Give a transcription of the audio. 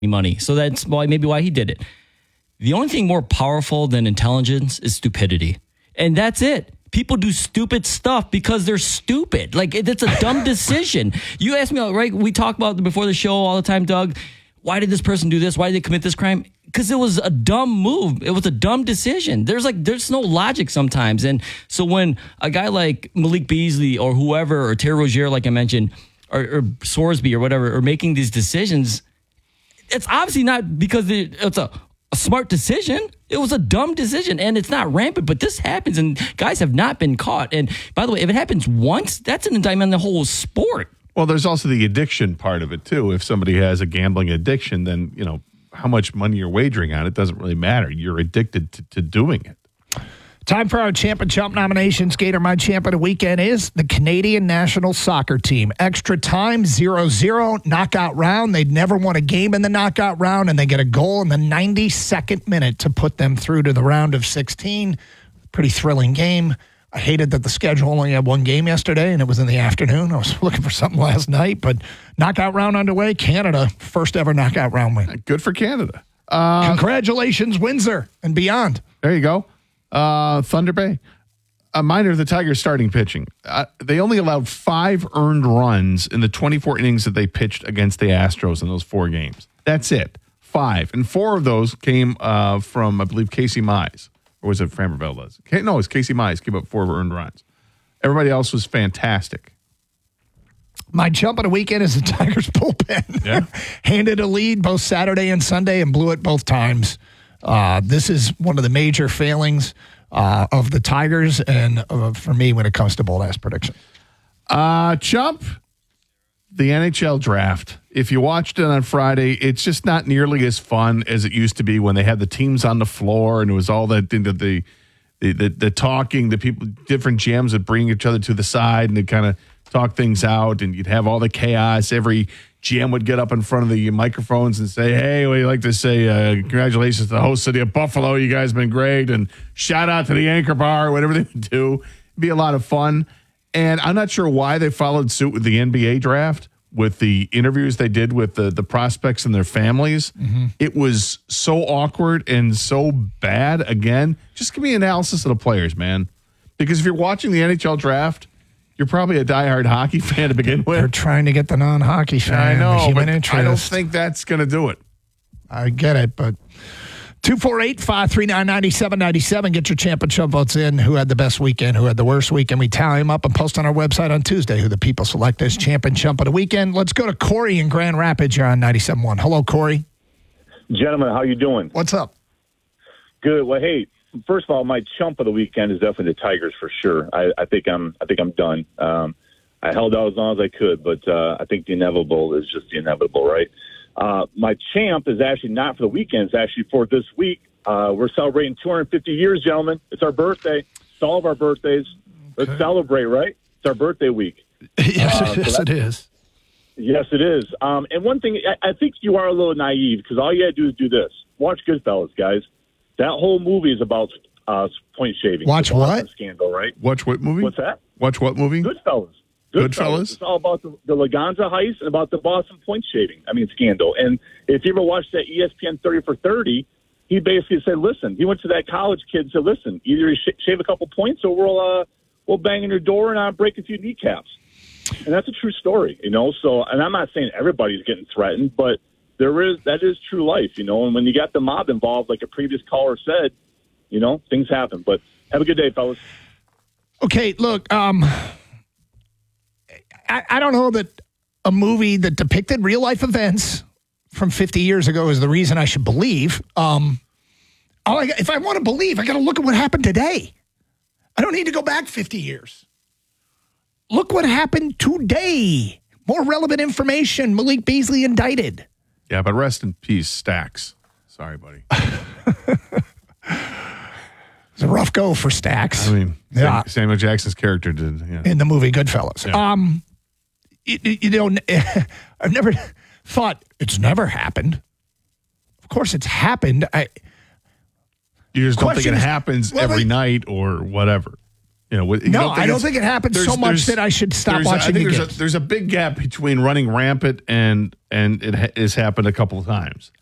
money. So that's maybe why he did it. The only thing more powerful than intelligence is stupidity. And that's it. People do stupid stuff because they're stupid. Like, it's a dumb decision. You asked me, right? We talk about before the show all the time, Doug. Why did this person do this? Why did they commit this crime? Because it was a dumb move. It was a dumb decision. There's no logic sometimes. And so when a guy like Malik Beasley or whoever, or Terry Rozier, like I mentioned, or Swordsby or whatever, are making these decisions, it's obviously not because it's a smart decision. It was a dumb decision, and it's not rampant, but this happens, and guys have not been caught. And by the way, if it happens once, that's an indictment on the whole sport. Well, there's also the addiction part of it, too. If somebody has a gambling addiction, then, how much money you're wagering on, it doesn't really matter. You're addicted to doing it. Time for our Champ and Chump nominations. Gator, my champ of the weekend is the Canadian national soccer team. Extra time, 0-0, knockout round. They'd never won a game in the knockout round, and they get a goal in the 92nd minute to put them through to the round of 16. Pretty thrilling game. I hated that the schedule only had one game yesterday, and it was in the afternoon. I was looking for something last night, but knockout round underway. Canada, first ever knockout round win. Good for Canada. Congratulations, Windsor and beyond. There you go. Thunder Bay. A minor of the Tigers starting pitching. They only allowed 5 earned runs in the 24 innings that they pitched against the Astros in those 4 games. That's it. 5. And 4 of those came from, I believe, Casey Mize. Or was it Framber Valdez? No, it was Casey Mize. Gave up 4 earned runs. Everybody else was fantastic. My jump of the weekend is the Tigers bullpen. Yeah. Handed a lead both Saturday and Sunday and blew it both times. This is one of the major failings of the Tigers and for me when it comes to bold ass prediction. Chump, the NHL draft. If you watched it on Friday, it's just not nearly as fun as it used to be when they had the teams on the floor and it was all that the talking, the people, different GMs would bring each other to the side and they'd kind of talk things out, and you'd have all the chaos. Every GM would get up in front of the microphones and say, hey, we'd like to say congratulations to the host city of Buffalo. You guys have been great. And shout out to the Anchor Bar, whatever they would do. It'd be a lot of fun. And I'm not sure why they followed suit with the NBA draft, with the interviews they did with the prospects and their families. Mm-hmm. It was so awkward and so bad. Again, just give me an analysis of the players, man. Because if you're watching the NHL draft, you're probably a diehard hockey fan to begin with. They're trying to get the non-hockey fan. I know, human but interest. I don't think that's going to do it. I get it, but 248-539-9797. Get your Champ and Chump votes in. Who had the best weekend? Who had the worst weekend? We tally them up and post on our website on Tuesday who the people select as Champ and Chump of the weekend. Let's go to Corey in Grand Rapids. You're on 97.1. Hello, Corey. Gentlemen, how you doing? What's up? Good. Well, hey, first of all, my chump of the weekend is definitely the Tigers for sure. I think I'm done. I held out as long as I could, but I think the inevitable is just the inevitable, right? My champ is actually not for the weekend. It's actually for this week. We're celebrating 250 years, gentlemen. It's our birthday. It's all of our birthdays. Okay. Let's celebrate, right? It's our birthday week. Yes, it is. Yes, it is. And one thing, I think you are a little naive because all you got to do is do this. Watch Goodfellas, guys. That whole movie is about point shaving. Watch what? Scandal, right? Watch what movie? What's that? Watch what movie? Goodfellas. It's all about the Laganza heist and about the Boston point shaving. Scandal. And if you ever watched that ESPN 30 for 30, he basically said, listen, he went to that college kid and said, listen, either you shave a couple points or we'll bang in your door and I'll break a few kneecaps. And that's a true story, So, and I'm not saying everybody's getting threatened, but that is true life, And when you got the mob involved, like a previous caller said, things happen. But have a good day, fellas. Okay, look, I don't know that a movie that depicted real life events from 50 years ago is the reason I should believe. If I want to believe, I got to look at what happened today. I don't need to go back 50 years. Look what happened today. More relevant information. Malik Beasley indicted. Yeah, but rest in peace, Stax. Sorry, buddy. It's a rough go for Stax. Samuel Jackson's character did. Yeah. In the movie Goodfellas. Yeah. I've never thought it's never happened. Of course it's happened. You just don't think it happens every night or whatever. No, I don't think it happens so much that I should stop watching the games. There's a big gap between running rampant and it has happened a couple of times.